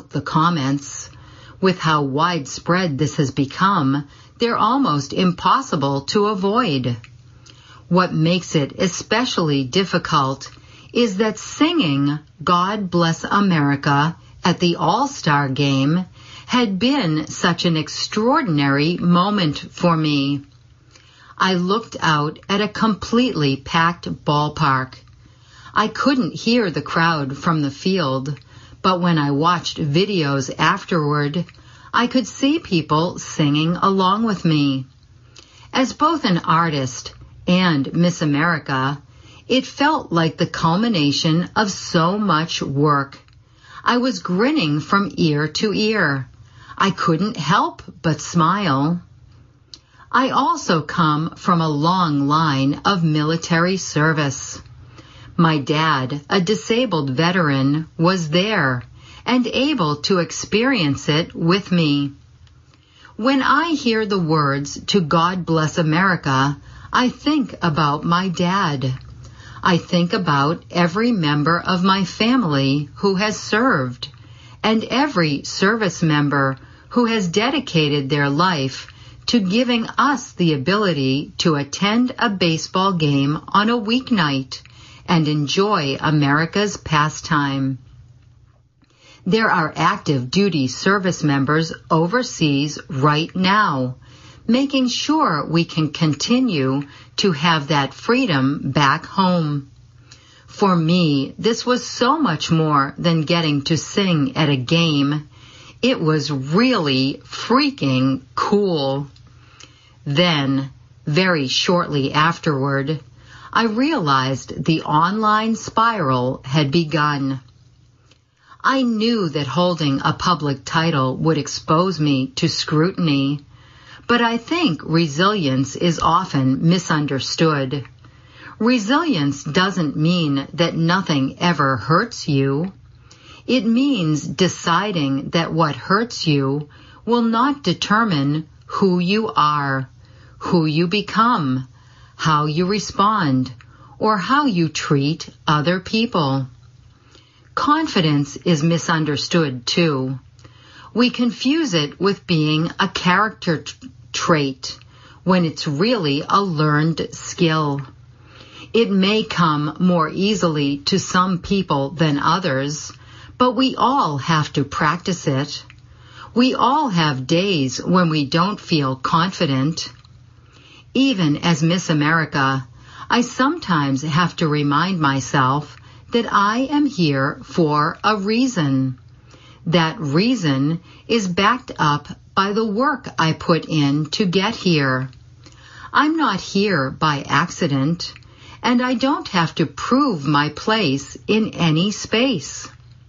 the comments. With how widespread this has become, they're almost impossible to avoid. What makes it especially difficult is that singing God Bless America at the All-Star Game had been such an extraordinary moment for me. I looked out at a completely packed ballpark. I couldn't hear the crowd from the field, but when I watched videos afterward, I could see people singing along with me. As both an artist and Miss America, it felt like the culmination of so much work. I was grinning from ear to ear. I couldn't help but smile. I also come from a long line of military service. My dad, a disabled veteran, was there and able to experience it with me. When I hear the words to God Bless America, I think about my dad. I think about every member of my family who has served, and every service member who has dedicated their life to giving us the ability to attend a baseball game on a weeknight and enjoy America's pastime. There are active duty service members overseas right now, making sure we can continue to have that freedom back home. For me, this was so much more than getting to sing at a game. It was really freaking cool. Then, very shortly afterward, I realized the online spiral had begun. I knew that holding a public title would expose me to scrutiny, but I think resilience is often misunderstood. Resilience doesn't mean that nothing ever hurts you. It means deciding that what hurts you will not determine who you are, who you become, how you respond, or how you treat other people. Confidence is misunderstood too. We confuse it with being a character trait when it's really a learned skill. It may come more easily to some people than others, but we all have to practice it. We all have days when we don't feel confident. Even as Miss America, I sometimes have to remind myself that I am here for a reason. That reason is backed up by the work I put in to get here. I'm not here by accident, and I don't have to prove my place in any space.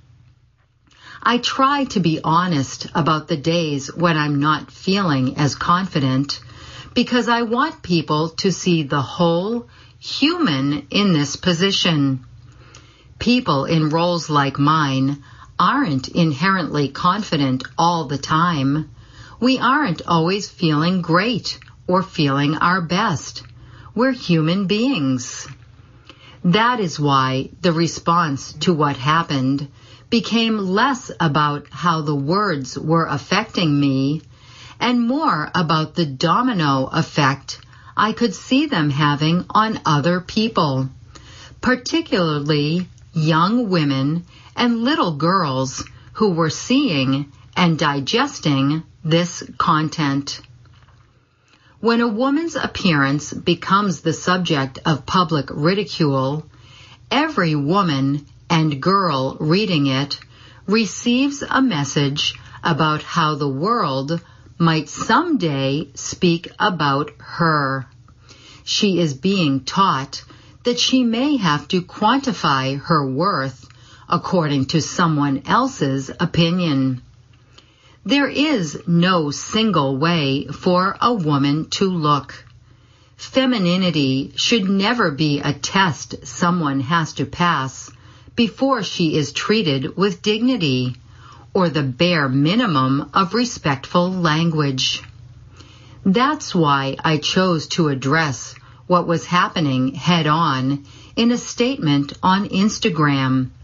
I try to be honest about the days when I'm not feeling as confident, because I want people to see the whole human in this position. People in roles like mine aren't inherently confident all the time. We aren't always feeling great or feeling our best. We're human beings. That is why the response to what happened became less about how the words were affecting me and more about the domino effect I could see them having on other people, particularly young women and little girls who were seeing and digesting this content. When a woman's appearance becomes the subject of public ridicule, every woman and girl reading it receives a message about how the world might someday speak about her. She is being taught that she may have to quantify her worth according to someone else's opinion. There is no single way for a woman to look. Femininity should never be a test someone has to pass before she is treated with dignity or the bare minimum of respectful language. That's why I chose to address what was happening head on in a statement on Instagram.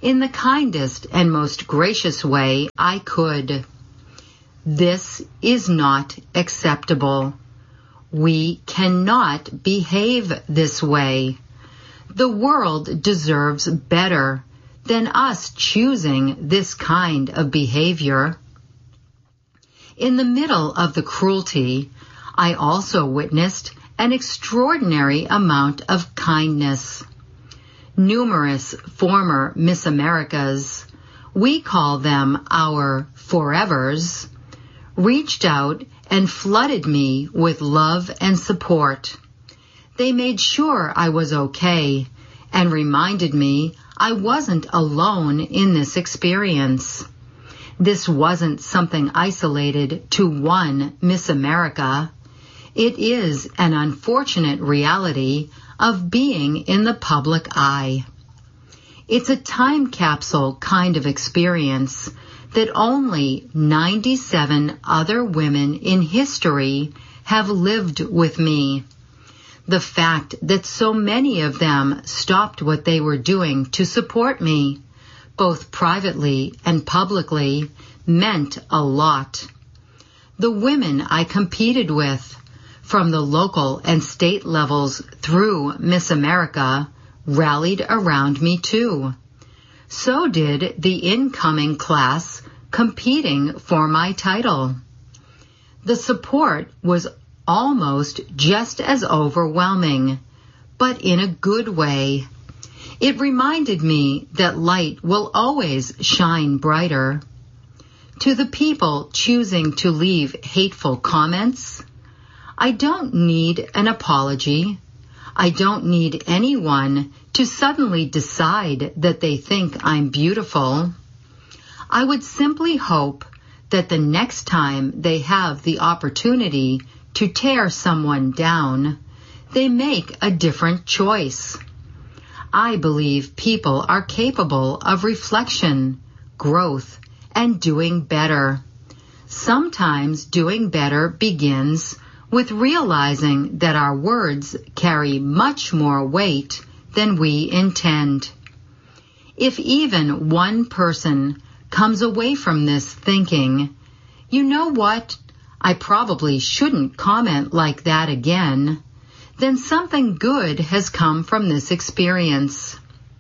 in the kindest and most gracious way I could. This is not acceptable. We cannot behave this way. The world deserves better than us choosing this kind of behavior. In the middle of the cruelty, I also witnessed an extraordinary amount of kindness. Numerous former Miss Americas, we call them our forevers, reached out and flooded me with love and support. They made sure I was okay and reminded me I wasn't alone in this experience. This wasn't something isolated to one Miss America. It is an unfortunate reality of being in the public eye. It's a time capsule kind of experience that only 97 other women in history have lived with me. The fact that so many of them stopped what they were doing to support me, both privately and publicly, meant a lot. The women I competed with, from the local and state levels through Miss America, rallied around me too. So did the incoming class competing for my title. The support was almost just as overwhelming, but in a good way. It reminded me that light will always shine brighter. To the people choosing to leave hateful comments, I don't need an apology. I don't need anyone to suddenly decide that they think I'm beautiful. I would simply hope that the next time they have the opportunity to tear someone down, they make a different choice. I believe people are capable of reflection, growth, and doing better. Sometimes doing better begins with realizing that our words carry much more weight than we intend. If even one person comes away from this thinking, you know what, I probably shouldn't comment like that again, then something good has come from this experience.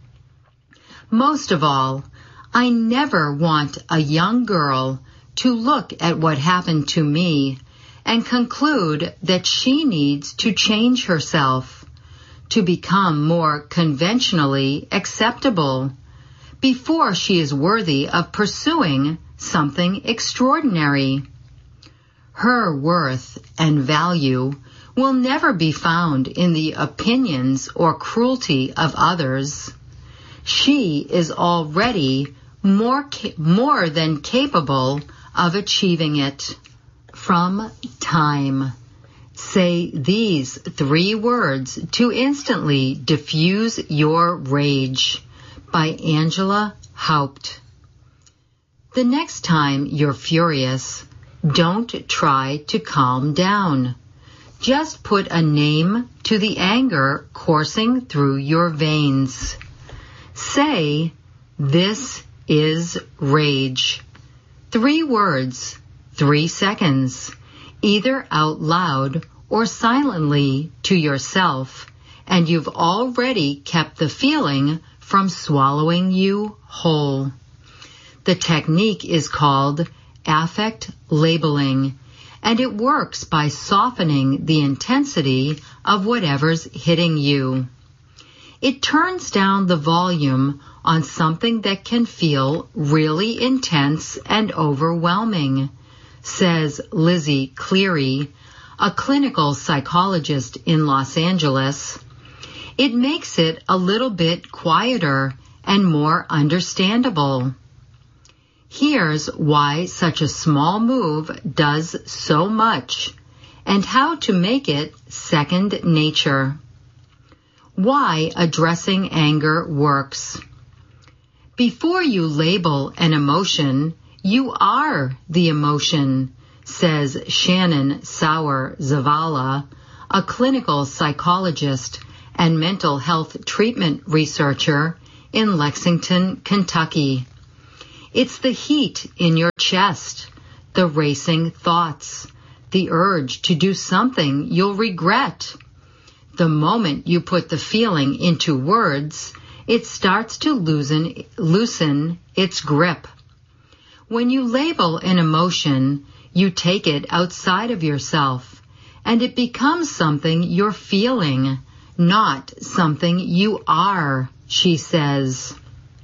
Most of all, I never want a young girl to look at what happened to me and conclude that she needs to change herself, to become more conventionally acceptable, before she is worthy of pursuing something extraordinary. Her worth and value will never be found in the opinions or cruelty of others. She is already more than capable of achieving it. From Time. Say these 3 words to instantly diffuse your rage. By Angela Haupt. The next time you're furious, don't try to calm down. Just put a name to the anger coursing through your veins. Say, "This is rage." 3 words, 3 seconds, either out loud or silently to yourself, and you've already kept the feeling from swallowing you whole. The technique is called affect labeling, and it works by softening the intensity of whatever's hitting you. It turns down the volume on something that can feel really intense and overwhelming, says Lizzie Cleary, a clinical psychologist in Los Angeles. It makes it a little bit quieter and more understandable. Here's why such a small move does so much, and how to make it second nature. Why addressing anger works. Before you label an emotion, you are the emotion, says Shannon Sauer Zavala, a clinical psychologist and mental health treatment researcher in Lexington, Kentucky. It's the heat in your chest, the racing thoughts, the urge to do something you'll regret. The moment you put the feeling into words, it starts to loosen its grip. When you label an emotion, you take it outside of yourself, and it becomes something you're feeling, not something you are, she says.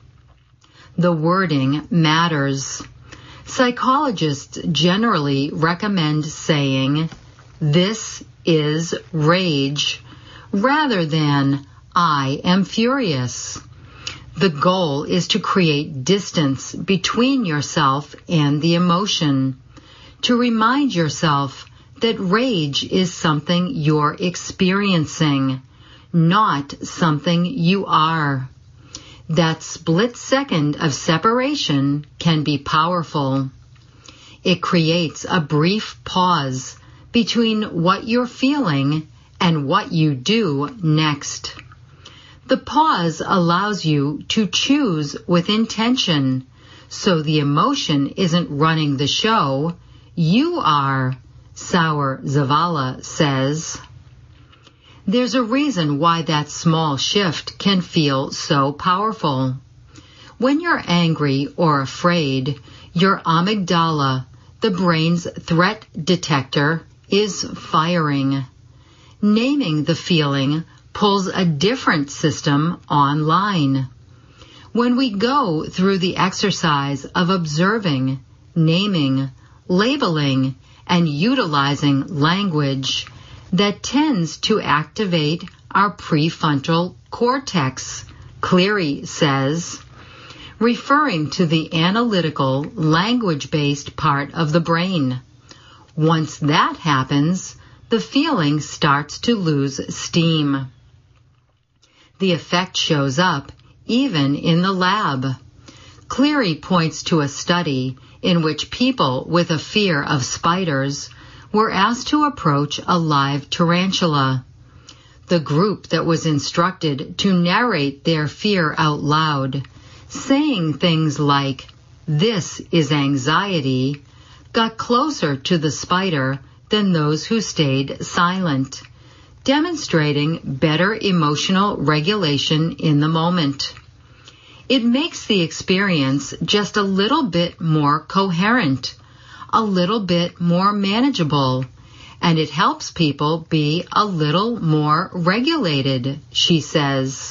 The wording matters. Psychologists generally recommend saying, "This is rage," rather than, "I am furious." The goal is to create distance between yourself and the emotion, to remind yourself that rage is something you're experiencing, not something you are. That split second of separation can be powerful. It creates a brief pause between what you're feeling and what you do next. The pause allows you to choose with intention, so the emotion isn't running the show. You are, Saur Zavala says. There's a reason why that small shift can feel so powerful. When you're angry or afraid, your amygdala, the brain's threat detector, is firing. Naming the feeling pulls a different system online. When we go through the exercise of observing, naming, labeling, and utilizing language, that tends to activate our prefrontal cortex, Cleary says, referring to the analytical, language-based part of the brain. Once that happens, the feeling starts to lose steam. The effect shows up even in the lab. Cleary points to a study in which people with a fear of spiders were asked to approach a live tarantula. The group that was instructed to narrate their fear out loud, saying things like, "This is anxiety," got closer to the spider than those who stayed silent, demonstrating better emotional regulation in the moment. It makes the experience just a little bit more coherent, a little bit more manageable, and it helps people be a little more regulated, she says.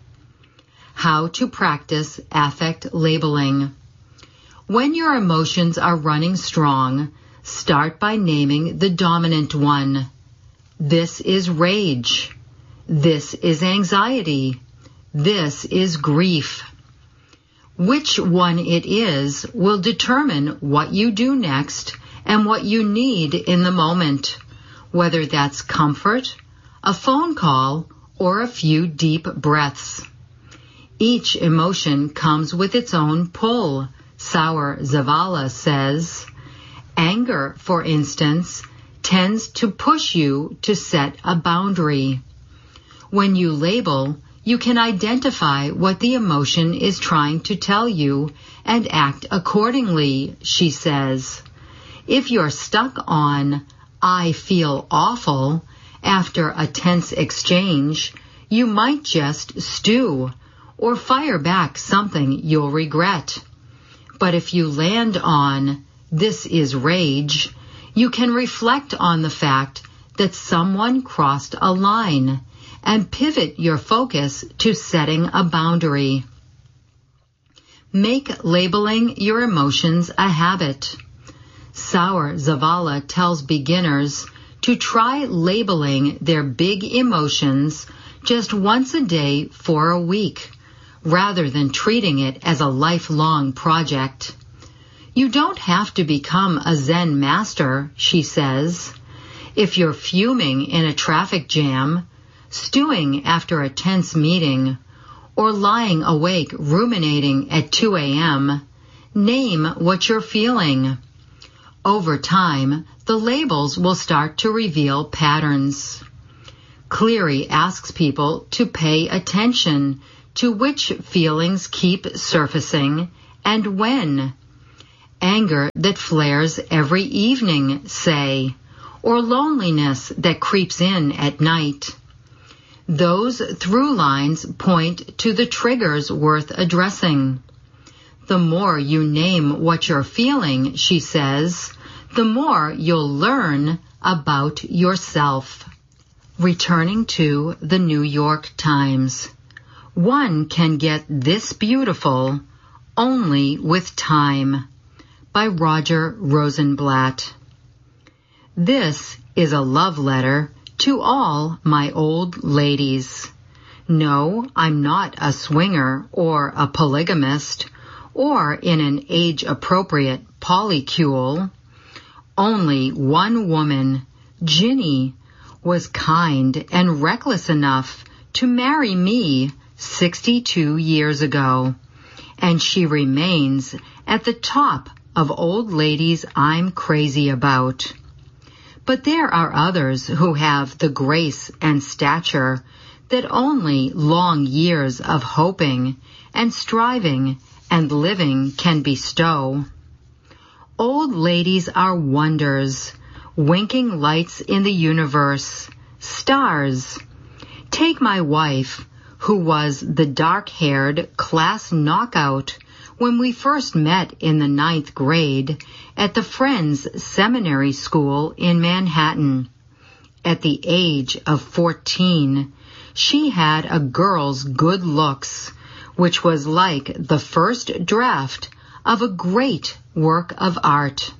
How to practice affect labeling. When your emotions are running strong, start by naming the dominant one. This is rage. This is anxiety. This is grief. Which one it is will determine what you do next and what you need in the moment, whether that's comfort, a phone call, or a few deep breaths. Each emotion comes with its own pull, Saur Zavala says. Anger, for instance, tends to push you to set a boundary. When you label, you can identify what the emotion is trying to tell you and act accordingly, she says. If you're stuck on, "I feel awful," after a tense exchange, you might just stew or fire back something you'll regret. But if you land on, "This is rage," you can reflect on the fact that someone crossed a line and pivot your focus to setting a boundary. Make labeling your emotions a habit. Saur Zavala tells beginners to try labeling their big emotions just once a day for a week, rather than treating it as a lifelong project. You don't have to become a Zen master, she says. If you're fuming in a traffic jam, stewing after a tense meeting, or lying awake ruminating at 2 a.m., name what you're feeling. Over time, the labels will start to reveal patterns. Cleary asks people to pay attention To which feelings keep surfacing, and when? Anger that flares every evening, say, or loneliness that creeps in at night. Those through lines point to the triggers worth addressing. The more you name what you're feeling, she says, the more you'll learn about yourself. Returning to the New York Times. One can get this beautiful only with time. By Roger Rosenblatt. This is a love letter to all my old ladies. No, I'm not a swinger or a polygamist or in an age-appropriate polycule. Only one woman, Ginny, was kind and reckless enough to marry me 62 years ago, and she remains at the top of old ladies I'm crazy about. But there are others who have the grace and stature that only long years of hoping and striving and living can bestow. Old ladies are wonders, winking lights in the universe, stars. Take my wife, who was the dark-haired class knockout when we first met in the 9th grade at the Friends Seminary School in Manhattan. At the age of 14, she had a girl's good looks, which was like the first draft of a great work of art.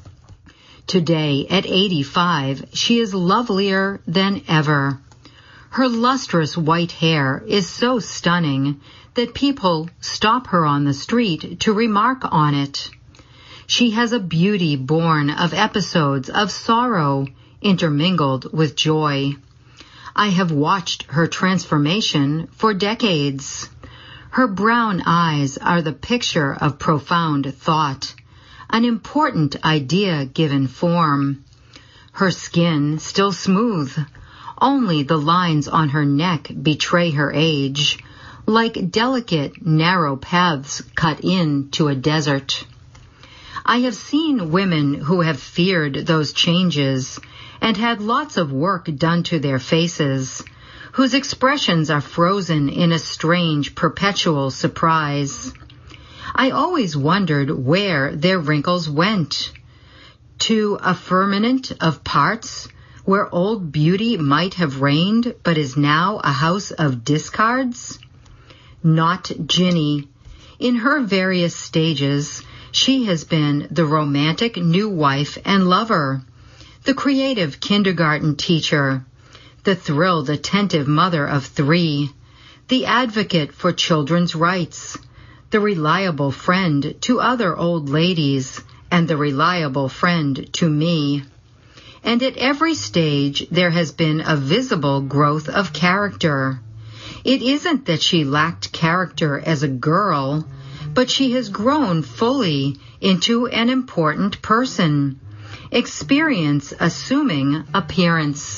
Today, at 85, she is lovelier than ever. Her lustrous white hair is so stunning that people stop her on the street to remark on it. She has a beauty born of episodes of sorrow intermingled with joy. I have watched her transformation for decades. Her brown eyes are the picture of profound thought, an important idea given form. Her skin still smooth. Only the lines on her neck betray her age, like delicate, narrow paths cut into a desert. I have seen women who have feared those changes and had lots of work done to their faces, whose expressions are frozen in a strange, perpetual surprise. I always wondered where their wrinkles went. To a firmament of parts where old beauty might have reigned but is now a house of discards? Not Ginny. In her various stages, she has been the romantic new wife and lover, the creative kindergarten teacher, the thrilled, attentive mother of 3, the advocate for children's rights, the reliable friend to other old ladies, and the reliable friend to me. And at every stage there has been a visible growth of character. It isn't that she lacked character as a girl, but she has grown fully into an important person, experience assuming appearance.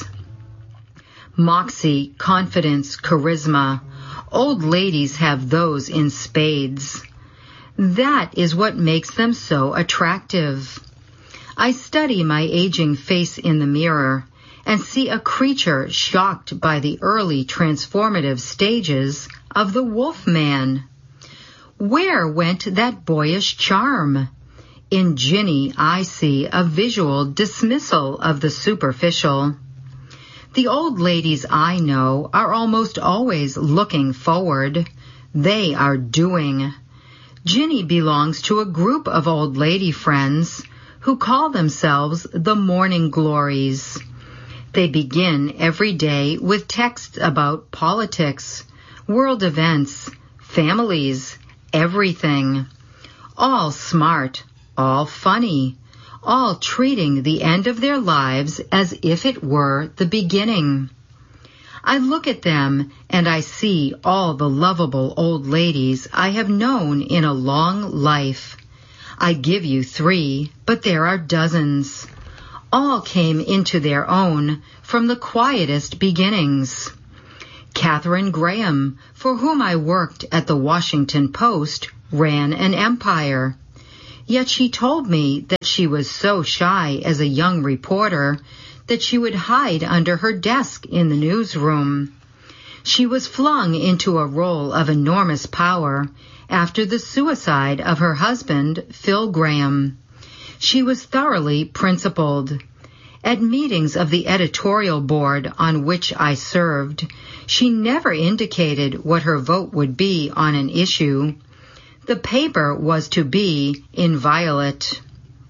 Moxie, confidence, charisma. Old ladies have those in spades. That is what makes them so attractive. I study my aging face in the mirror and see a creature shocked by the early transformative stages of the wolf man. Where went that boyish charm? In Ginny, I see a visual dismissal of the superficial. The old ladies I know are almost always looking forward. They are doing. Ginny belongs to a group of old lady friends who call themselves the Morning Glories. They begin every day with texts about politics, world events, families, everything. All smart, all funny, all treating the end of their lives as if it were the beginning. I look at them and I see all the lovable old ladies I have known in a long life. I give you 3, but there are dozens. All came into their own from the quietest beginnings. Katharine Graham, for whom I worked at the Washington Post, ran an empire. Yet she told me that she was so shy as a young reporter that she would hide under her desk in the newsroom. She was flung into a role of enormous power after the suicide of her husband, Phil Graham. She was thoroughly principled. At meetings of the editorial board on which I served, she never indicated what her vote would be on an issue. The paper was to be inviolate.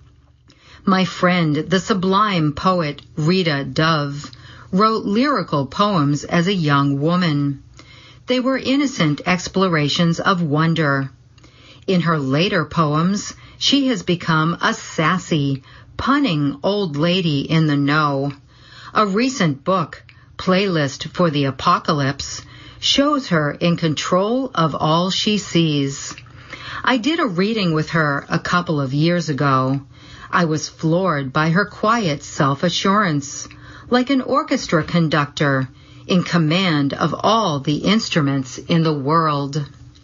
My friend, the sublime poet Rita Dove, wrote lyrical poems as a young woman. They were innocent explorations of wonder. In her later poems, she has become a sassy, punning old lady in the know. A recent book, Playlist for the Apocalypse, shows her in control of all she sees. I did a reading with her a couple of years ago. I was floored by her quiet self-assurance, like an orchestra conductor in command of all the instruments in the world.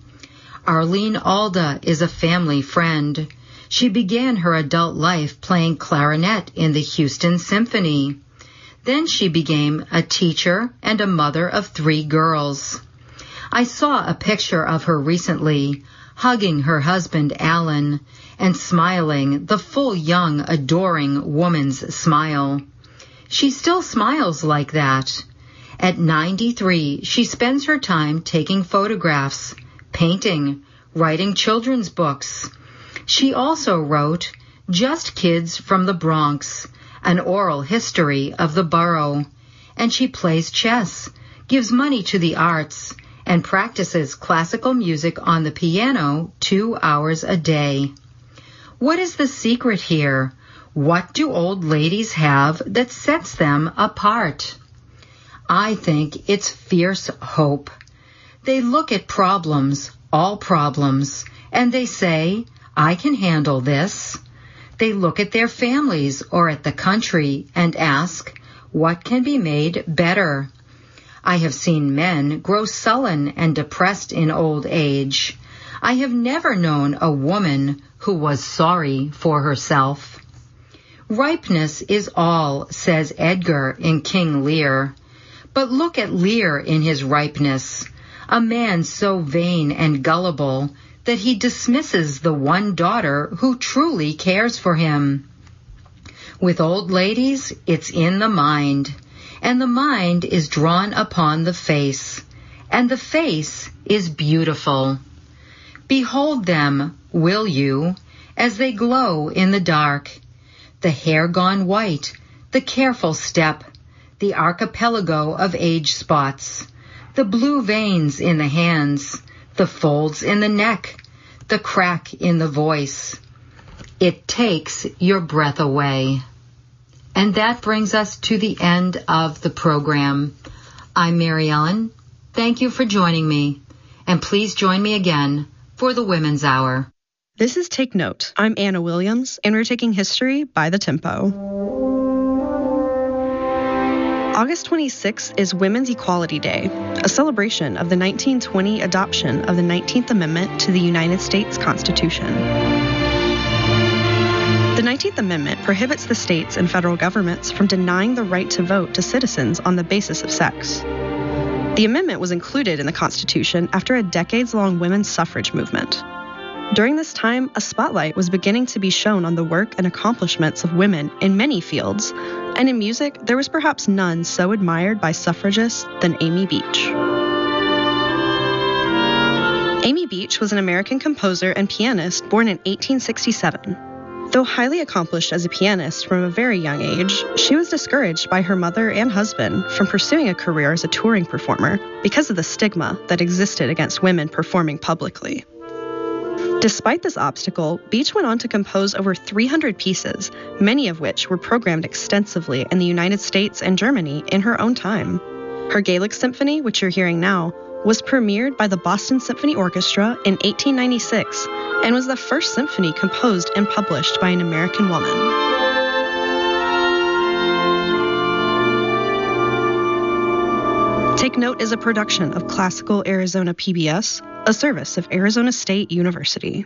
Arlene Alda is a family friend. She began her adult life playing clarinet in the Houston Symphony. Then she became a teacher and a mother of 3 girls. I saw a picture of her recently, hugging her husband Alan and smiling the full young, adoring woman's smile. She still smiles like that. At 93, she spends her time taking photographs, painting, writing children's books. She also wrote Just Kids from the Bronx, an oral history of the borough, and she plays chess, gives money to the arts, and practices classical music on the piano 2 hours a day. What is the secret here? What do old ladies have that sets them apart? I think it's fierce hope. They look at problems, all problems, and they say, I can handle this. They look at their families or at the country and ask, what can be made better? I have seen men grow sullen and depressed in old age. I have never known a woman who was sorry for herself. Ripeness is all, says Edgar in King Lear. But look at Lear in his ripeness, a man so vain and gullible that he dismisses the one daughter who truly cares for him. With old ladies, it's in the mind, and the mind is drawn upon the face, and the face is beautiful. Behold them, will you, as they glow in the dark, the hair gone white, the careful step, the archipelago of age spots, the blue veins in the hands, the folds in the neck, the crack in the voice. It takes your breath away. And that brings us to the end of the program. I'm Mary Ellen. Thank you for joining me. And please join me again for the Women's Hour. This is Take Note. I'm Anna Williams, and we're taking history by the tempo. August 26th is Women's Equality Day, a celebration of the 1920 adoption of the 19th Amendment to the United States Constitution. The 19th Amendment prohibits the states and federal governments from denying the right to vote to citizens on the basis of sex. The amendment was included in the Constitution after a decades-long women's suffrage movement. During this time, a spotlight was beginning to be shown on the work and accomplishments of women in many fields, and in music, there was perhaps none so admired by suffragists than Amy Beach. Amy Beach was an American composer and pianist born in 1867. Though highly accomplished as a pianist from a very young age, she was discouraged by her mother and husband from pursuing a career as a touring performer because of the stigma that existed against women performing publicly. Despite this obstacle, Beach went on to compose over 300 pieces, many of which were programmed extensively in the United States and Germany in her own time. Her Gaelic Symphony, which you're hearing now, was premiered by the Boston Symphony Orchestra in 1896 and was the first symphony composed and published by an American woman. Take Note is a production of Classical Arizona PBS, a service of Arizona State University.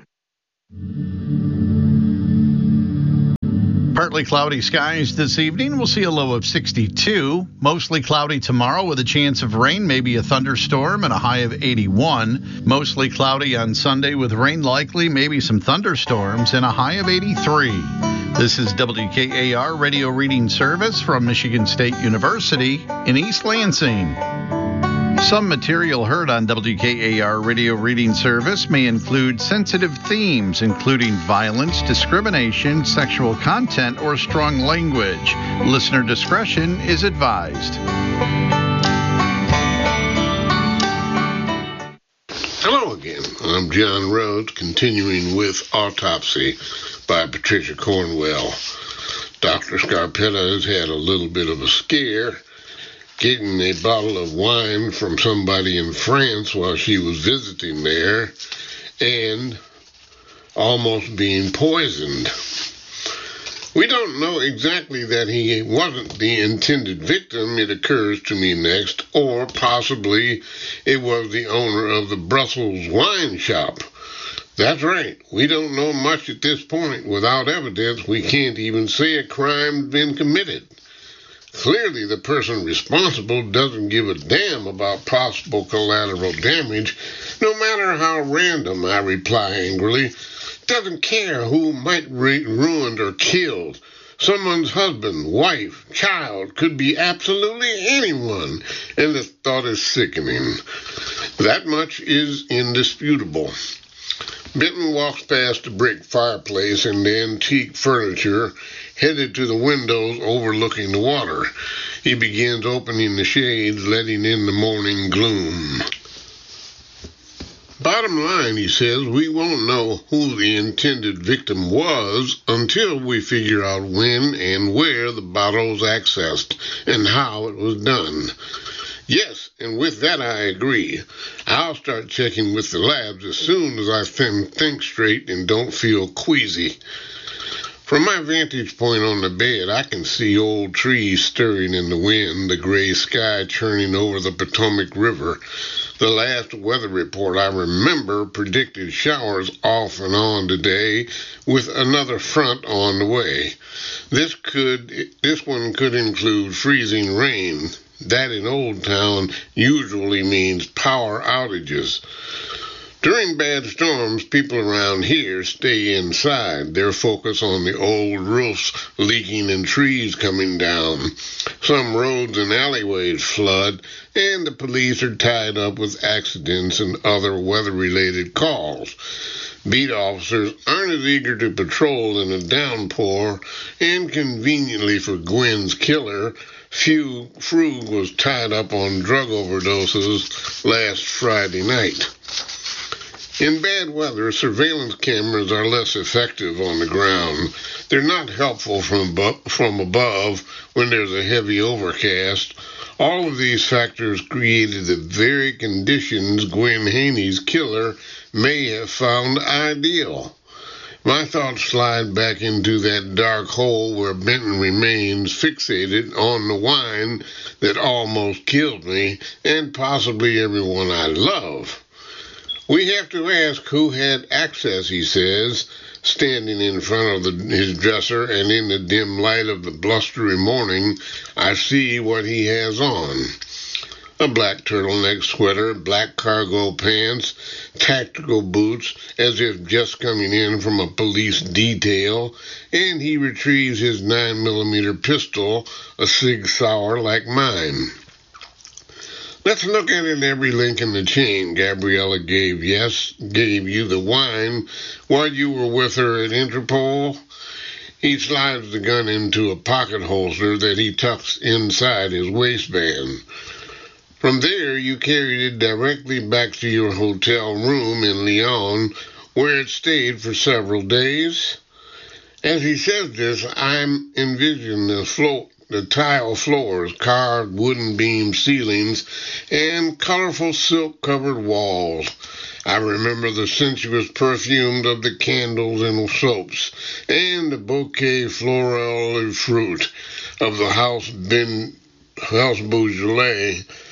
Partly cloudy skies this evening. We'll see a low of 62. Mostly cloudy tomorrow with a chance of rain, maybe a thunderstorm, and a high of 81. Mostly cloudy on Sunday with rain likely, maybe some thunderstorms, and a high of 83. This is WKAR Radio Reading Service from Michigan State University in East Lansing. Some material heard on WKAR Radio Reading Service may include sensitive themes, including violence, discrimination, sexual content, or strong language. Listener discretion is advised. Hello again. I'm John Rhodes, continuing with Autopsy by Patricia Cornwell. Dr. Scarpetta has had a little bit of a scare getting a bottle of wine from somebody in France while she was visiting there and almost being poisoned. We don't know exactly that he wasn't the intended victim, it occurs to me next, or possibly it was the owner of the Brussels wine shop. That's right. We don't know much at this point. Without evidence, we can't even say a crime's been committed. Clearly, the person responsible doesn't give a damn about possible collateral damage, no matter how random, I reply angrily. Doesn't care who might be ruined or killed. Someone's husband, wife, child could be absolutely anyone, and the thought is sickening. That much is indisputable. Benton walks past the brick fireplace and the antique furniture, headed to the windows overlooking the water. He begins opening the shades, letting in the morning gloom. Bottom line, he says, we won't know who the intended victim was until we figure out when and where the bottle was accessed and how it was done. Yes, and with that I agree. I'll start checking with the labs as soon as I think straight and don't feel queasy. From my vantage point on the bed, I can see old trees stirring in the wind, the gray sky churning over the Potomac River. The last weather report I remember predicted showers off and on today with another front on the way. This one could include freezing rain. That in Old Town usually means power outages. During bad storms, people around here stay inside. They're focused on the old roofs leaking and trees coming down. Some roads and alleyways flood, and the police are tied up with accidents and other weather-related calls. Beat officers aren't as eager to patrol in a downpour, and conveniently for Gwen's killer, Frug was tied up on drug overdoses last Friday night. In bad weather, surveillance cameras are less effective on the ground. They're not helpful from above when there's a heavy overcast. All of these factors created the very conditions Gwen Haney's killer may have found ideal. My thoughts slide back into that dark hole where Benton remains fixated on the wine that almost killed me and possibly everyone I love. We have to ask who had access, he says, standing in front of his dresser, and in the dim light of the blustery morning, I see what he has on. A black turtleneck sweater, black cargo pants, tactical boots, as if just coming in from a police detail, and he retrieves his 9mm pistol, a Sig Sauer like mine. Let's look at it every link in the chain. Gabriella gave you the wine while you were with her at Interpol. He slides the gun into a pocket holster that he tucks inside his waistband. From there, you carried it directly back to your hotel room in Lyon, where it stayed for several days. As he says this, I'm envisioning the tile floors, carved wooden beam ceilings, and colorful silk-covered walls. I remember the sensuous perfumes of the candles and soaps, and the bouquet floral fruit of the House Beaujolais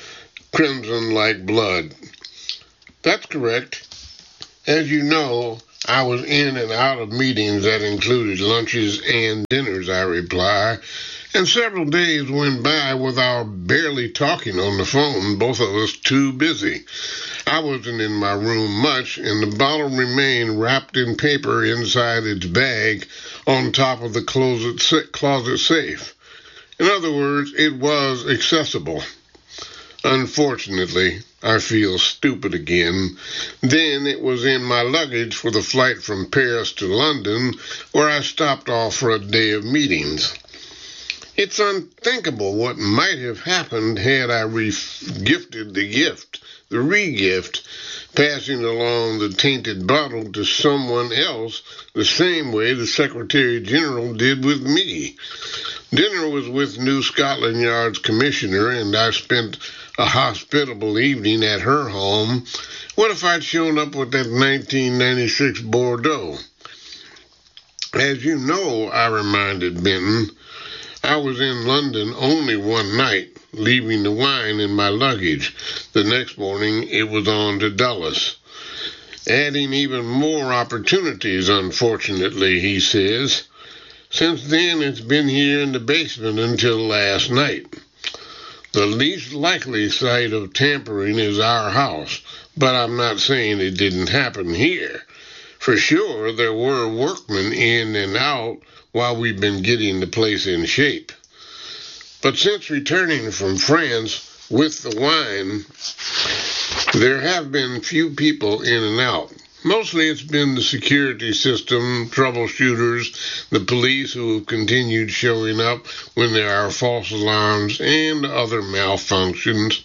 crimson like blood. That's correct. As you know, I was in and out of meetings that included lunches and dinners, I reply, and several days went by without barely talking on the phone, both of us too busy. I wasn't in my room much, and the bottle remained wrapped in paper inside its bag on top of the closet safe. In other words, it was accessible. Unfortunately, I feel stupid again. Then it was in my luggage for the flight from Paris to London, where I stopped off for a day of meetings. It's unthinkable what might have happened had I re-gifted the re-gift, passing along the tainted bottle to someone else the same way the Secretary General did with me. Dinner was with New Scotland Yard's commissioner, and I spent a hospitable evening at her home. What if I'd shown up with that 1996 Bordeaux? As you know, I reminded Benton, I was in London only one night, leaving the wine in my luggage. The next morning, it was on to Dulles. Adding even more opportunities, unfortunately, he says. Since then, it's been here in the basement until last night. The least likely site of tampering is our house, but I'm not saying it didn't happen here. For sure, there were workmen in and out while we've been getting the place in shape. But since returning from France with the wine, there have been few people in and out. Mostly it's been the security system, troubleshooters, the police who have continued showing up when there are false alarms and other malfunctions.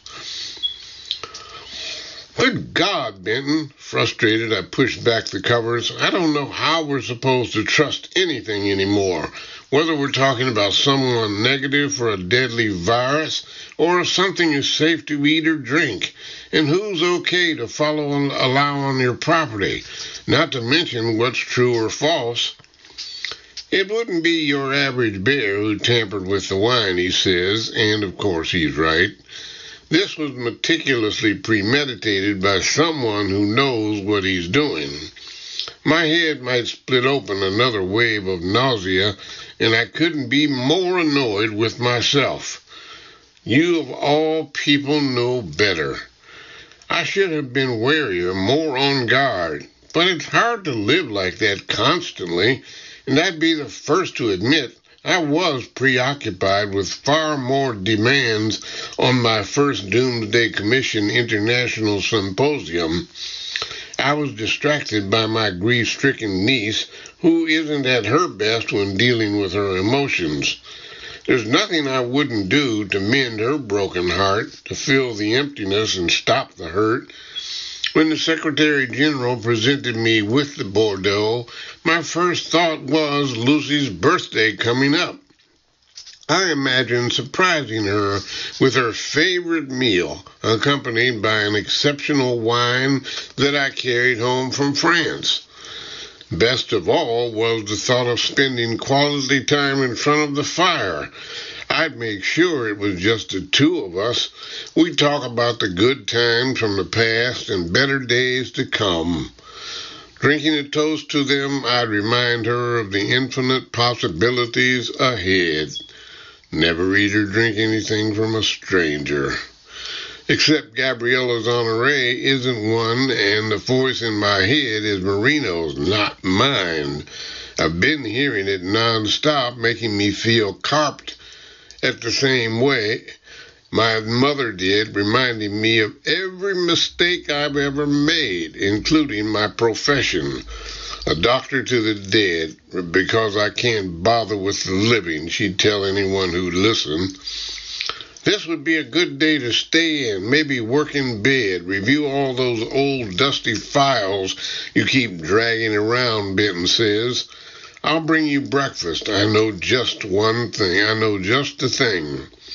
Good God, Benton. Frustrated, I pushed back the covers. I don't know how we're supposed to trust anything anymore, whether we're talking about someone negative for a deadly virus or something is safe to eat or drink, and who's okay to follow and allow on your property, not to mention what's true or false. It wouldn't be your average bear who tampered with the wine, he says, and of course he's right. This was meticulously premeditated by someone who knows what he's doing. My head might split open another wave of nausea, and I couldn't be more annoyed with myself. You of all people know better. I should have been warier, more on guard, but it's hard to live like that constantly, and I'd be the first to admit I was preoccupied with far more demands on my first Doomsday Commission International Symposium. I was distracted by my grief-stricken niece, who isn't at her best when dealing with her emotions. There's nothing I wouldn't do to mend her broken heart, to fill the emptiness and stop the hurt. When the Secretary General presented me with the Bordeaux, my first thought was Lucy's birthday coming up. I imagined surprising her with her favorite meal, accompanied by an exceptional wine that I carried home from France. Best of all was the thought of spending quality time in front of the fire. I'd make sure it was just the two of us. We'd talk about the good times from the past and better days to come. Drinking a toast to them, I'd remind her of the infinite possibilities ahead. Never eat or drink anything from a stranger. Except Gabriella's honoré isn't one, and the voice in my head is Marino's, not mine. I've been hearing it nonstop, making me feel carped at the same way my mother did, reminding me of every mistake I've ever made, including my profession. A doctor to the dead, because I can't bother with the living, she'd tell anyone who'd listen. This would be a good day to stay in, maybe work in bed, review all those old dusty files you keep dragging around, Benton says. I'll bring you breakfast. I know just one thing. I know just the thing.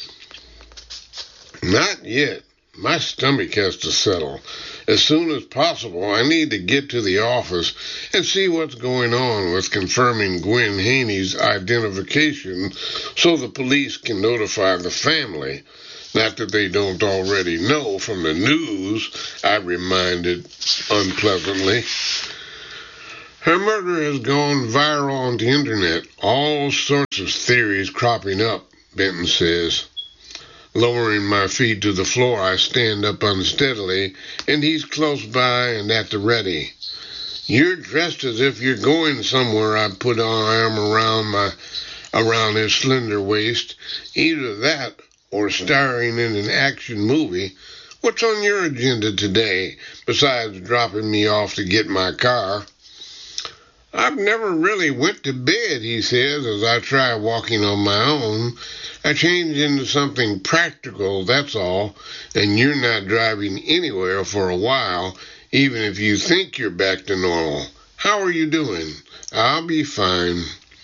Not yet. My stomach has to settle. As soon as possible, I need to get to the office and see what's going on with confirming Gwen Haney's identification so the police can notify the family. Not that they don't already know from the news, I reminded unpleasantly. Her murder has gone viral on the internet. All sorts of theories cropping up, Benton says. Lowering my feet to the floor, I stand up unsteadily, and he's close by and at the ready. You're dressed as if you're going somewhere, I put an arm around his slender waist. Either that or starring in an action movie. What's on your agenda today, besides dropping me off to get my car? I've never really went to bed, he says, as I try walking on my own. I changed into something practical, that's all, and you're not driving anywhere for a while, even if you think you're back to normal. How are you doing? I'll be fine.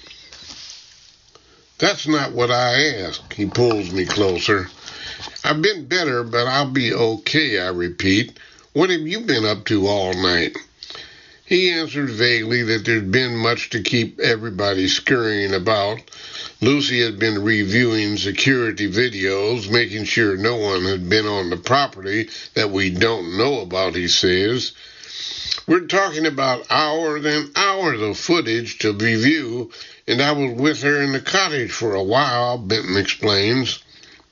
That's not what I ask. He pulls me closer. I've been better, but I'll be okay, I repeat. What have you been up to all night? He answered vaguely that there'd been much to keep everybody scurrying about. Lucy had been reviewing security videos, making sure no one had been on the property that we don't know about, he says. We're talking about hours and hours of footage to review, and I was with her in the cottage for a while, Benton explains.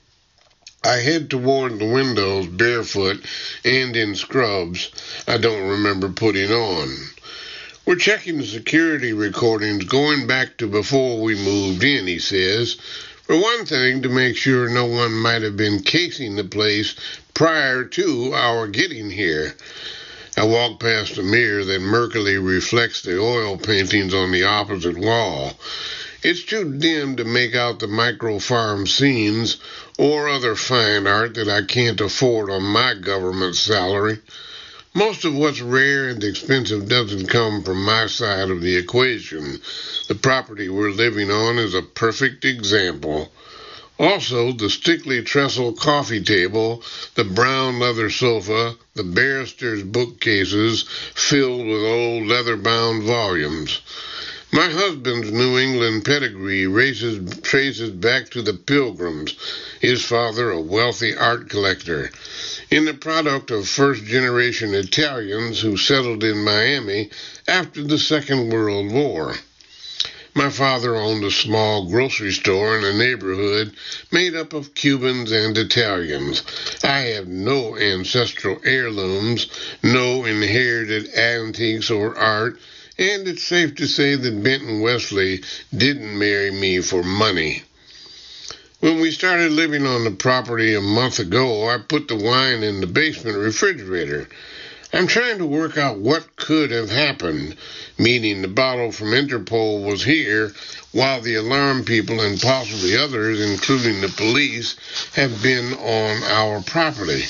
I head toward the windows barefoot and in scrubs I don't remember putting on. We're checking the security recordings going back to before we moved in, he says. For one thing, to make sure no one might have been casing the place prior to our getting here. I walk past a mirror that murkily reflects the oil paintings on the opposite wall. It's too dim to make out the micro-farm scenes or other fine art that I can't afford on my government salary. Most of what's rare and expensive doesn't come from my side of the equation. The property we're living on is a perfect example. Also, the stickly trestle coffee table, the brown leather sofa, the barrister's bookcases filled with old leather-bound volumes. My husband's New England pedigree traces back to the Pilgrims, his father a wealthy art collector, and the product of first-generation Italians who settled in Miami after the Second World War. My father owned a small grocery store in a neighborhood made up of Cubans and Italians. I have no ancestral heirlooms, no inherited antiques or art, and it's safe to say that Benton Wesley didn't marry me for money. When we started living on the property a month ago, I put the wine in the basement refrigerator. I'm trying to work out what could have happened, meaning the bottle from Interpol was here, while the alarm people and possibly others, including the police, have been on our property.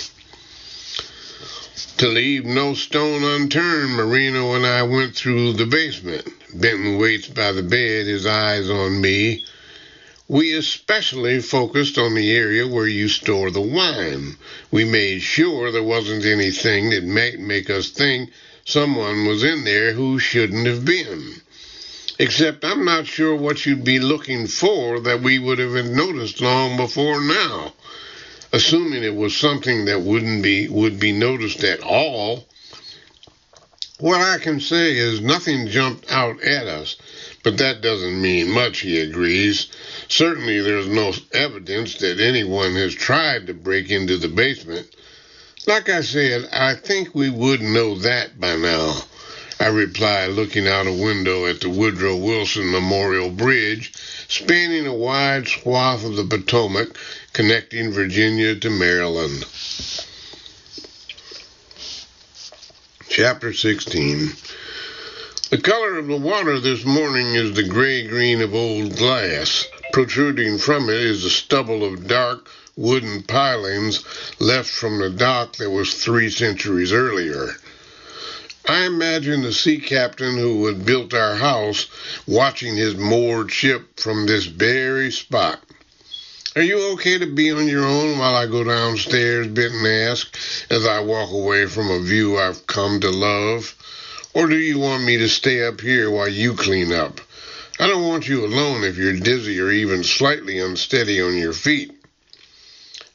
To leave no stone unturned, Marino and I went through the basement. Benton waits by the bed, his eyes on me. We especially focused on the area where you store the wine. We made sure there wasn't anything that might make us think someone was in there who shouldn't have been. Except I'm not sure what you'd be looking for that we would have noticed long before now. Assuming it was something that would be noticed at all. What I can say is nothing jumped out at us, but that doesn't mean much, he agrees. Certainly there's no evidence that anyone has tried to break into the basement. Like I said, I think we would know that by now, I reply, looking out a window at the Woodrow Wilson Memorial Bridge, spanning a wide swath of the Potomac, connecting Virginia to Maryland. Chapter 16. The color of the water this morning is the gray-green of old glass. Protruding from it is the stubble of dark wooden pilings left from the dock that was 3 centuries earlier. I imagine the sea captain who had built our house watching his moored ship from this very spot. Are you okay to be on your own while I go downstairs, Benton asks, as I walk away from a view I've come to love? Or do you want me to stay up here while you clean up? I don't want you alone if you're dizzy or even slightly unsteady on your feet.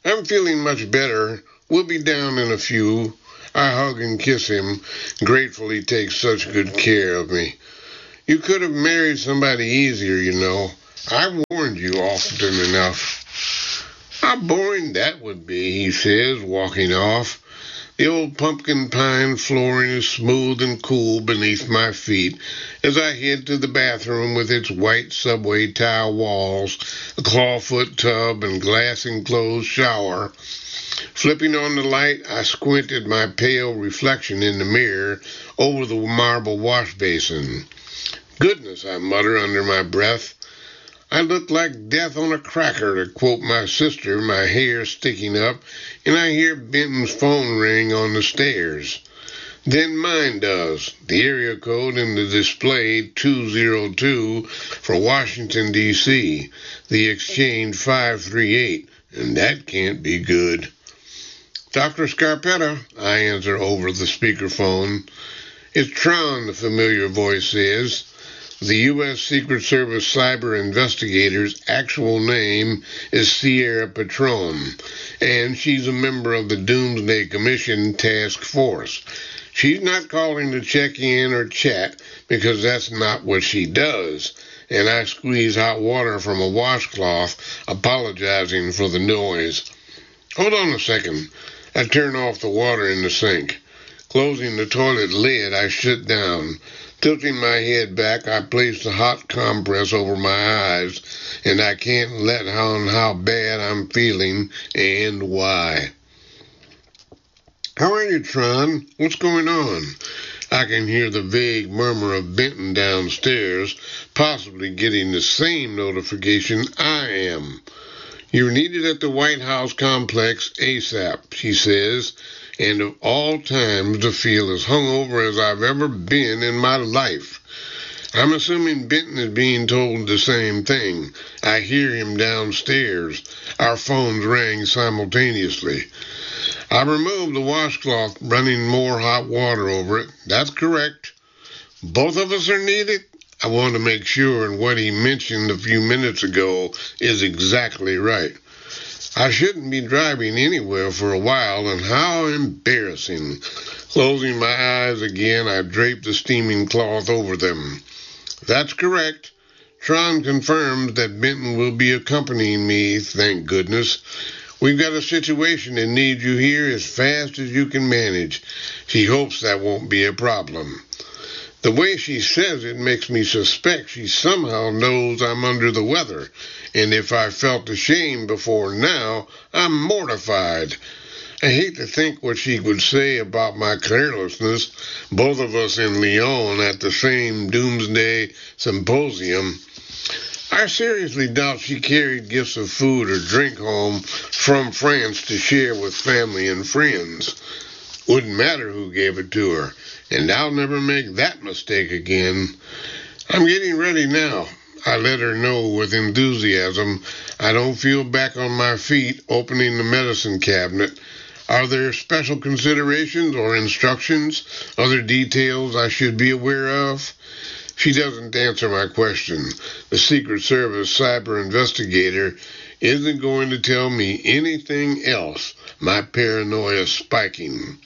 I'm feeling much better. We'll be down in a few. I hug and kiss him, grateful he takes such good care of me. You could have married somebody easier, you know. I warned you often enough. How boring that would be, he says, walking off. The old pumpkin pine flooring is smooth and cool beneath my feet as I head to the bathroom with its white subway tile walls, a clawfoot tub, and glass-enclosed shower. Flipping on the light, I squint at my pale reflection in the mirror over the marble wash basin. Goodness, I mutter under my breath. I look like death on a cracker, to quote my sister, my hair sticking up, and I hear Benton's phone ring on the stairs. Then mine does. The area code in the display 202 for Washington, D.C., the exchange 538, and that can't be good. Dr. Scarpetta, I answer over the speakerphone. It's Tron, the familiar voice says. The U.S. Secret Service cyber investigator's actual name is Sierra Patron, and she's a member of the Doomsday Commission Task Force. She's not calling to check in or chat because that's not what she does, and I squeeze hot water from a washcloth, apologizing for the noise. Hold on a second. I turn off the water in the sink. Closing the toilet lid, I sit down. Tilting my head back, I place the hot compress over my eyes, and I can't let on how bad I'm feeling and why. How are you, Tron? What's going on? I can hear the vague murmur of Benton downstairs, possibly getting the same notification I am. You're needed at the White House complex ASAP, she says, and of all times to feel as hungover as I've ever been in my life. I'm assuming Benton is being told the same thing. I hear him downstairs. Our phones rang simultaneously. I removed the washcloth, running more hot water over it. That's correct. Both of us are needed? I want to make sure, and what he mentioned a few minutes ago is exactly right. I shouldn't be driving anywhere for a while, and how embarrassing. Closing my eyes again, I drape the steaming cloth over them. That's correct. Tron confirms that Benton will be accompanying me, thank goodness. We've got a situation and need you here as fast as you can manage. She hopes that won't be a problem. The way she says it makes me suspect she somehow knows I'm under the weather, and if I felt ashamed before now, I'm mortified. I hate to think what she would say about my carelessness, both of us in Lyon at the same Doomsday Symposium. I seriously doubt she carried gifts of food or drink home from France to share with family and friends. Wouldn't matter who gave it to her, and I'll never make that mistake again. I'm getting ready now. I let her know with enthusiasm. I don't feel back on my feet opening the medicine cabinet. Are there special considerations or instructions, other details I should be aware of? She doesn't answer my question. The Secret Service cyber investigator isn't going to tell me anything else, my paranoia spiking.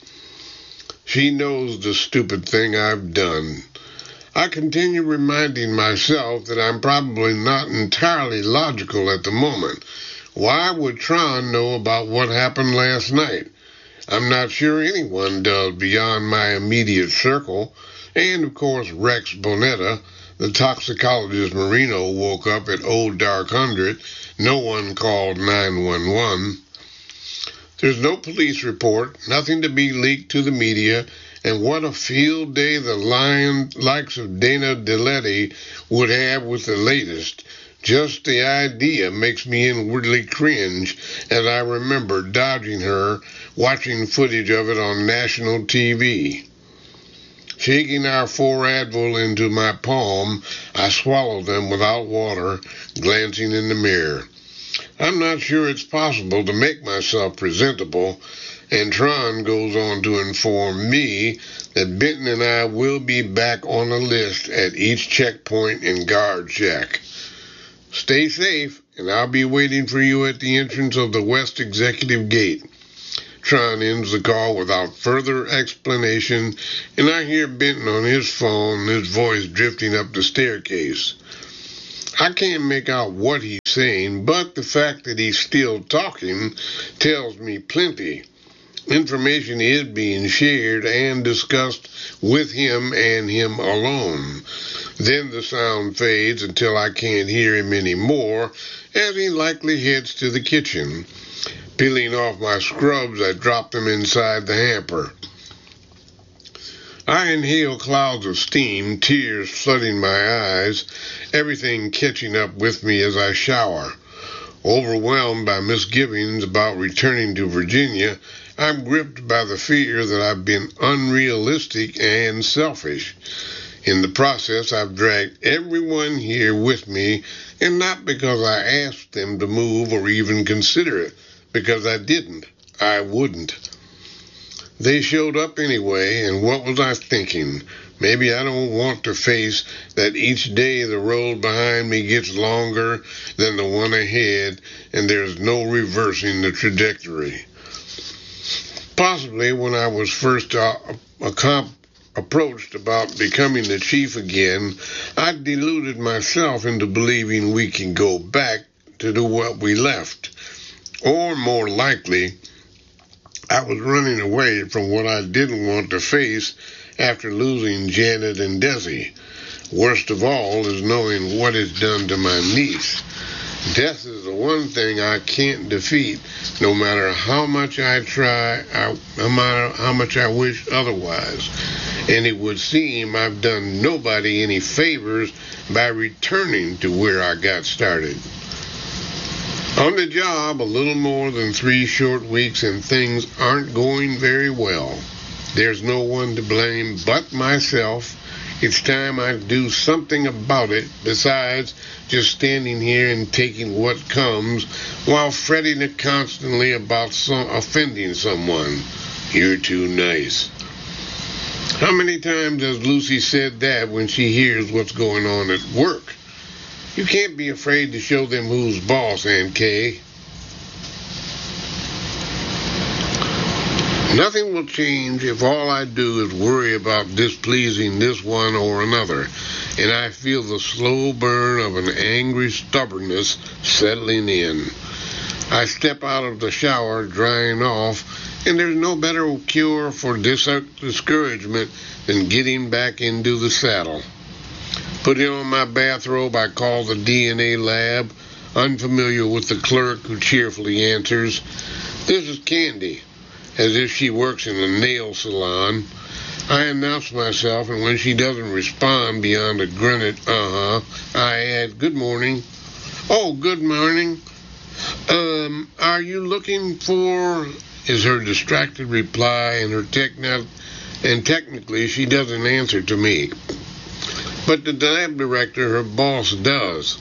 She knows the stupid thing I've done. I continue reminding myself that I'm probably not entirely logical at the moment. Why would Tron know about what happened last night? I'm not sure anyone does beyond my immediate circle. And, of course, Rex Bonetta, the toxicologist Marino, woke up at Old Dark 100. No one called 911. There's no police report, nothing to be leaked to the media, and what a field day the likes of Dana Deletti would have with the latest. Just the idea makes me inwardly cringe as I remember dodging her, watching footage of it on national TV. Shaking our 4 Advil into my palm, I swallow them without water, glancing in the mirror. I'm not sure it's possible to make myself presentable, and Tron goes on to inform me that Benton and I will be back on the list at each checkpoint and guard check. Stay safe, and I'll be waiting for you at the entrance of the West Executive Gate. Tron ends the call without further explanation, and I hear Benton on his phone, his voice drifting up the staircase. I can't make out what he's saying, but the fact that he's still talking tells me plenty. Information is being shared and discussed with him and him alone. Then the sound fades until I can't hear him anymore, as he likely heads to the kitchen. Peeling off my scrubs, I drop them inside the hamper. I inhale clouds of steam, tears flooding my eyes, everything catching up with me as I shower. Overwhelmed by misgivings about returning to Virginia, I'm gripped by the fear that I've been unrealistic and selfish. In the process, I've dragged everyone here with me, and not because I asked them to move or even consider it, because I didn't. I wouldn't. They showed up anyway, and what was I thinking? Maybe I don't want to face that each day the road behind me gets longer than the one ahead, and there's no reversing the trajectory. Possibly when I was first approached about becoming the chief again, I deluded myself into believing we can go back to do what we left. Or more likely, I was running away from what I didn't want to face after losing Janet and Desi. Worst of all is knowing what it's done to my niece. Death is the one thing I can't defeat, no matter how much I try, no matter how much I wish otherwise. And it would seem I've done nobody any favors by returning to where I got started. On the job, a little more than 3 short weeks, and things aren't going very well. There's no one to blame but myself. It's time I do something about it, besides just standing here and taking what comes while fretting constantly about offending someone. You're too nice. How many times has Lucy said that when she hears what's going on at work? You can't be afraid to show them who's boss, Aunt Kay. Nothing will change if all I do is worry about displeasing this one or another, and I feel the slow burn of an angry stubbornness settling in. I step out of the shower, drying off, and there's no better cure for discouragement than getting back into the saddle. Putting on my bathrobe, I call the DNA lab, unfamiliar with the clerk who cheerfully answers, "This is Candy," as if she works in a nail salon. I announce myself, and when she doesn't respond beyond a grunted I add, "Good morning." "Oh, good morning. Are you looking for," is her distracted reply, and technically she doesn't answer to me. But the lab director, her boss, does.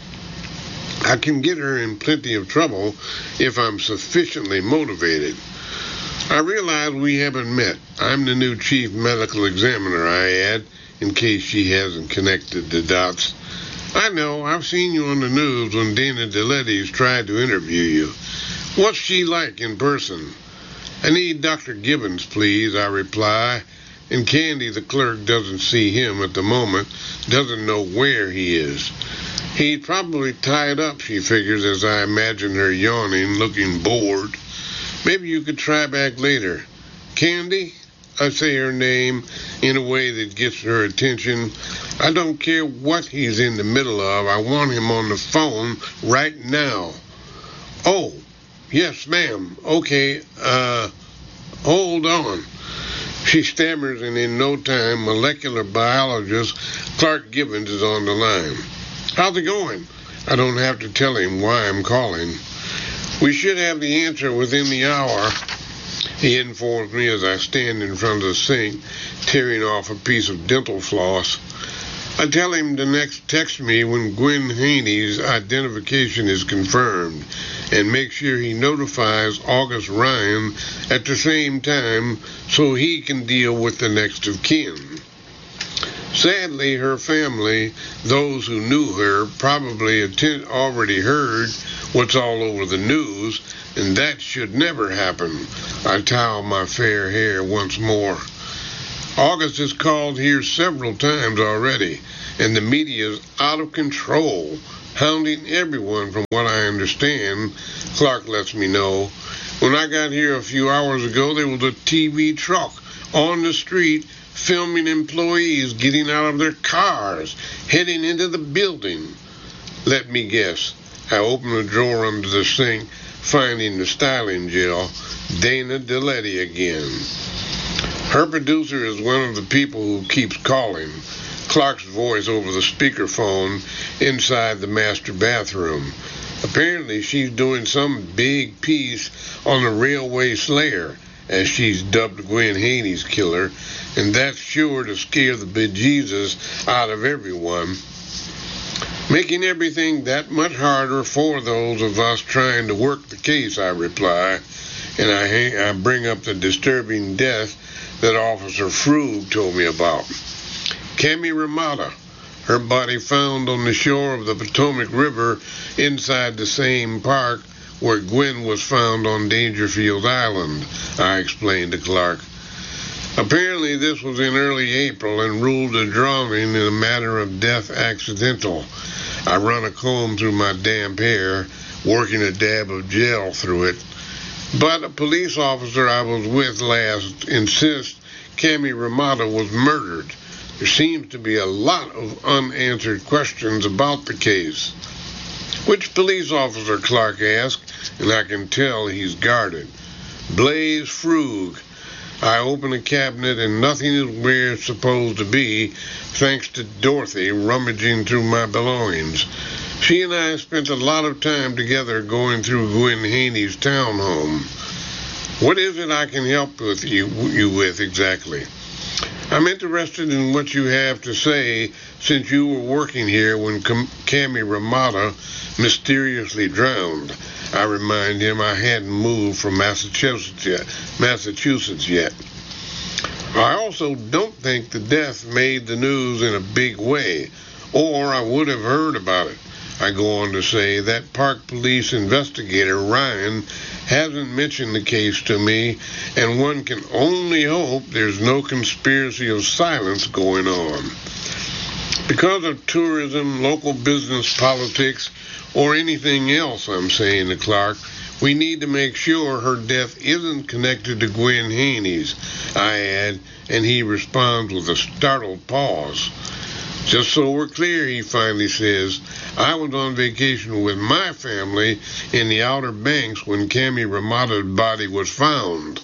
I can get her in plenty of trouble if I'm sufficiently motivated. I realize we haven't met. I'm the new chief medical examiner, I add, in case she hasn't connected the dots. I know, I've seen you on the news when Dana DeLetti's tried to interview you. What's she like in person? I need Dr. Gibbons, please, I reply. And Candy, the clerk, doesn't see him at the moment, doesn't know where he is. He's probably tied up, she figures, as I imagine her yawning, looking bored. Maybe you could try back later. Candy? I say her name in a way that gets her attention. I don't care what he's in the middle of. I want him on the phone right now. Oh, yes, ma'am. Okay, hold on. She stammers, and in no time, molecular biologist Clark Gibbons is on the line. How's it going? I don't have to tell him why I'm calling. We should have the answer within the hour, he informs me as I stand in front of the sink, tearing off a piece of dental floss. I tell him to next text me when Gwen Haney's identification is confirmed, and make sure he notifies August Ryan at the same time so he can deal with the next of kin. Sadly, her family, those who knew her, probably already heard what's all over the news, and that should never happen. I towel my fair hair once more. August has called here several times already, and the media is out of control, hounding everyone from what I understand. Clark lets me know. When I got here a few hours ago, there was a TV truck on the street filming employees getting out of their cars, heading into the building. Let me guess. I open a drawer under the sink, finding the styling gel. Dana Deletti again. Her producer is one of the people who keeps calling. Clark's voice over the speakerphone inside the master bathroom. Apparently she's doing some big piece on the Railway Slayer, as she's dubbed Gwen Haney's killer, and that's sure to scare the bejesus out of everyone, making everything that much harder for those of us trying to work the case, I reply, and I bring up the disturbing death that Officer Frug told me about. Cami Ramada, her body found on the shore of the Potomac River inside the same park where Gwen was found on Dangerfield Island, I explained to Clark. Apparently this was in early April and ruled a drowning in a matter of death accidental. I run a comb through my damp hair, working a dab of gel through it. But a police officer I was with last insists Cami Ramada was murdered. There seems to be a lot of unanswered questions about the case. Which police officer, Clark asked, and I can tell he's guarded. Blaze Frug. I open a cabinet and nothing is where it's supposed to be, thanks to Dorothy rummaging through my belongings. She and I spent a lot of time together going through Gwen Haney's townhome. What is it I can help with you with exactly? I'm interested in what you have to say since you were working here when Cami Ramada mysteriously drowned. I remind him I hadn't moved from Massachusetts yet. I also don't think the death made the news in a big way, or I would have heard about it. I go on to say that Park Police investigator Ryan hasn't mentioned the case to me, and one can only hope there's no conspiracy of silence going on. Because of tourism, local business, politics, or anything else, I'm saying to Clark, we need to make sure her death isn't connected to Gwen Haney's, I add, and he responds with a startled pause. Just so we're clear, he finally says, I was on vacation with my family in the Outer Banks when Cami Ramada's body was found.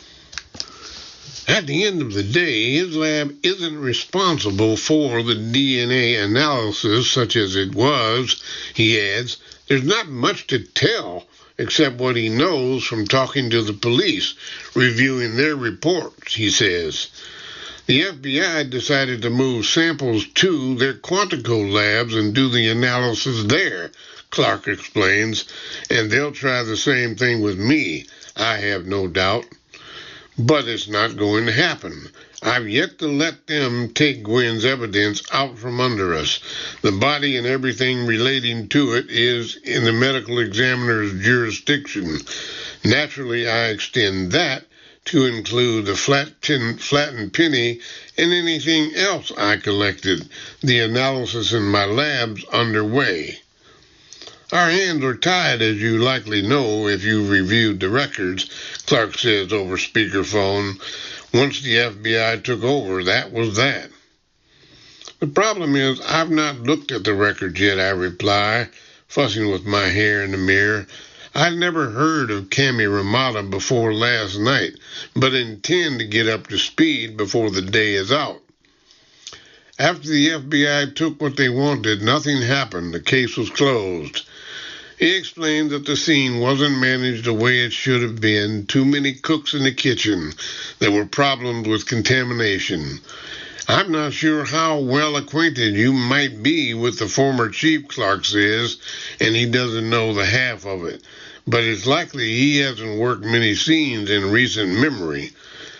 At the end of the day, his lab isn't responsible for the DNA analysis such as it was, he adds. There's not much to tell except what he knows from talking to the police, reviewing their reports, he says. The FBI decided to move samples to their Quantico labs and do the analysis there, Clark explains, and they'll try the same thing with me, I have no doubt. But it's not going to happen. I've yet to let them take Gwen's evidence out from under us. The body and everything relating to it is in the medical examiner's jurisdiction. Naturally, I extend that to include the flattened penny and anything else I collected. The analysis in my lab's underway. Our hands are tied, as you likely know if you've reviewed the records, Clark says over speakerphone. Once the FBI took over, that was that. The problem is, I've not looked at the records yet, I reply, fussing with my hair in the mirror. I'd never heard of Cami Ramada before last night, but intend to get up to speed before the day is out. After the FBI took what they wanted, nothing happened. The case was closed. He explained that the scene wasn't managed the way it should have been. Too many cooks in the kitchen. There were problems with contamination. I'm not sure how well acquainted you might be with the former chief, Clark says, and he doesn't know the half of it. But it's likely he hasn't worked many scenes in recent memory.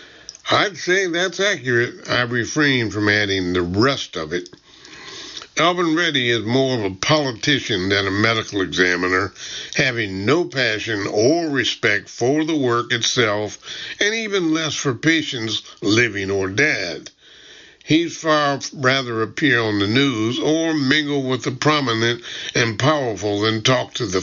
I'd say that's accurate. I refrain from adding the rest of it. Alvin Reddy is more of a politician than a medical examiner, having no passion or respect for the work itself, and even less for patients, living or dead. He'd far rather appear on the news or mingle with the prominent and powerful than talk to the